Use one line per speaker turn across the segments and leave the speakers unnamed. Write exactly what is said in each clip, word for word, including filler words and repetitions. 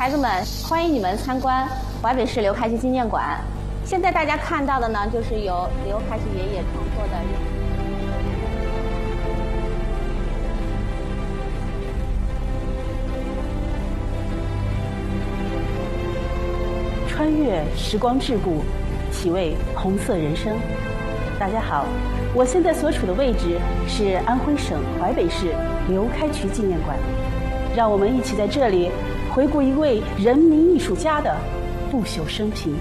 孩子们，欢迎你们参观淮北市刘开渠纪念馆。现在大家看到的呢，就是由刘开渠爷爷创作的。
穿越时光桎梏，体味红色人生。大家好，我现在所处的位置是安徽省淮北市刘开渠纪念馆。让我们一起在这里回顾一位人民艺术家的不朽生平。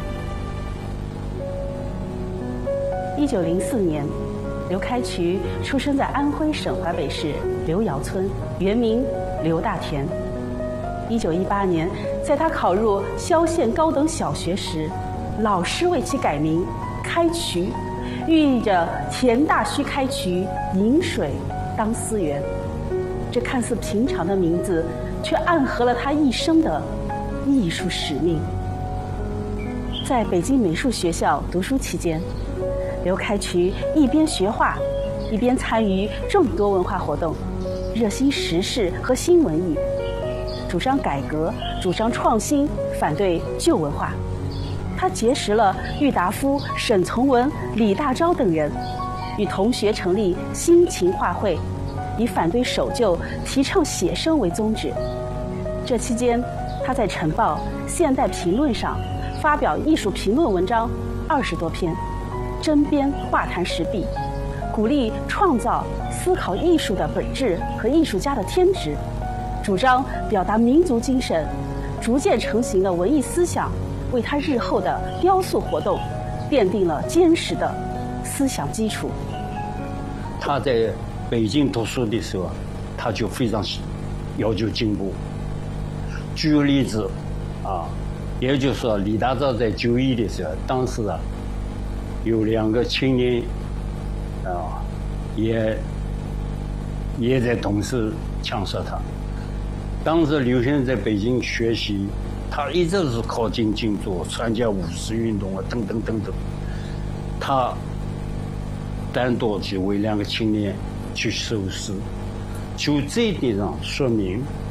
一九零四年，刘开渠出生在安徽省淮北市刘窑村，原名刘大田。一九一八年，在他考入萧县高等小学时，老师为其改名开渠，寓意着田大须开渠，饮水当思源。这看似平常的名字，却暗合了他一生的艺术使命。在北京美术学校读书期间，刘开渠一边学画，一边参与众多文化活动，热心时事和新文艺，主张改革，主张创新，反对旧文化。他结识了郁达夫、沈从文、李大钊等人，与同学成立新秦画会，以反对守旧、提倡写生为宗旨。这期间，他在《晨报》《现代评论》上发表艺术评论文章二十多篇，针砭画坛时弊，鼓励创造、思考艺术的本质和艺术家的天职，主张表达民族精神，逐渐成型的文艺思想，为他日后的雕塑活动奠定了坚实的思想基础。
他在北京读书的时候，他就非常要求进步。举个例子啊，也就是说，李大钊在就医的时候，当时啊，有两个青年啊，也也在同时枪杀他。当时刘先生在北京学习，他一直是靠近静坐，参加五四运动啊，等等等等。他单独去为两个青年去收尸，就这一点上说明